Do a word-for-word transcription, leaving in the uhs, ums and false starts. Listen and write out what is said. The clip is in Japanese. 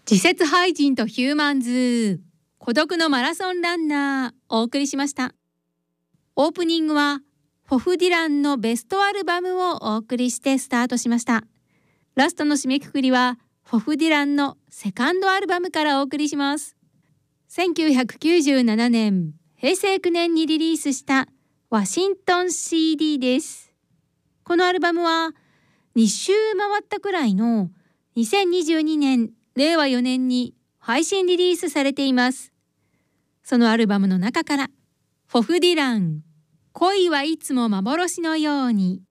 自説俳人とヒューマンズ孤独のマラソンランナーお送りしました。オープニングはフォフ・ディランのベストアルバムをお送りしてスタートしました。ラストの締めくくりはフォフ・ディランのセカンドアルバムからお送りします。せんきゅうひゃくきゅうじゅうななねんへいせいきゅうねんにリリースしたワシントン シーディー です。このアルバムはにしゅう回ったくらいのにせんにじゅうにねんれいわよねんに配信リリースされています。そのアルバムの中からフォフ・ディラン、恋はいつも幻のように。